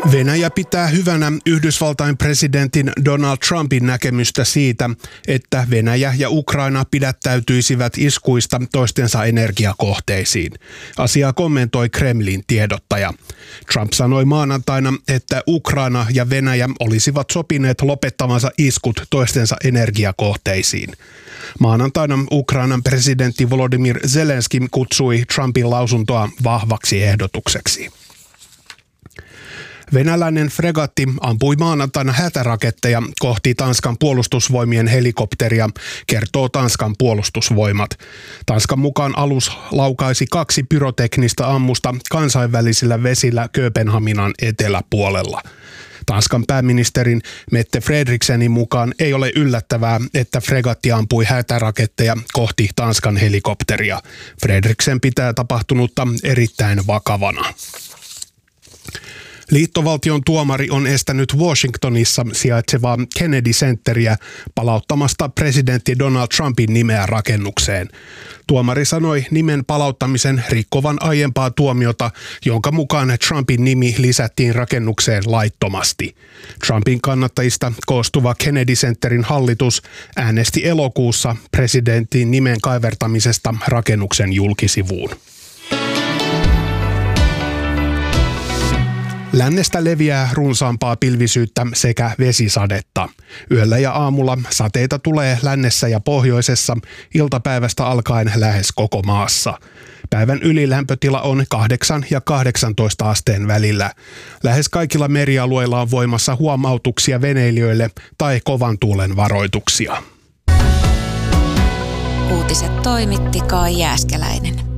Venäjä pitää hyvänä Yhdysvaltain presidentin Donald Trumpin näkemystä siitä, että Venäjä ja Ukraina pidättäytyisivät iskuista toistensa energiakohteisiin. Asiaa kommentoi Kremlin tiedottaja. Trump sanoi maanantaina, että Ukraina ja Venäjä olisivat sopineet lopettavansa iskut toistensa energiakohteisiin. Maanantaina Ukrainan presidentti Volodymyr Zelenski kutsui Trumpin lausuntoa vahvaksi ehdotukseksi. Venäläinen fregatti ampui maanantaina hätäraketteja kohti Tanskan puolustusvoimien helikopteria, kertoo Tanskan puolustusvoimat. Tanskan mukaan alus laukaisi 2 pyroteknistä ammusta kansainvälisillä vesillä Kööpenhaminan eteläpuolella. Tanskan pääministerin Mette Frederiksenin mukaan ei ole yllättävää, että fregatti ampui hätäraketteja kohti Tanskan helikopteria. Frederiksen pitää tapahtunutta erittäin vakavana. Liittovaltion tuomari on estänyt Washingtonissa sijaitsevaa Kennedy Centeriä palauttamasta presidentti Donald Trumpin nimeä rakennukseen. Tuomari sanoi nimen palauttamisen rikkovan aiempaa tuomiota, jonka mukaan Trumpin nimi lisättiin rakennukseen laittomasti. Trumpin kannattajista koostuva Kennedy Centerin hallitus äänesti elokuussa presidentin nimen kaivertamisesta rakennuksen julkisivuun. Lännestä leviää runsaampaa pilvisyyttä sekä vesisadetta. Yöllä ja aamulla sateita tulee lännessä ja pohjoisessa iltapäivästä alkaen lähes koko maassa. Päivän ylilämpötila on 8 ja 18 asteen välillä. Lähes kaikilla merialueilla on voimassa huomautuksia veneilijöille tai kovan tuulen varoituksia. Uutiset toimitti Kai Jääskeläinen.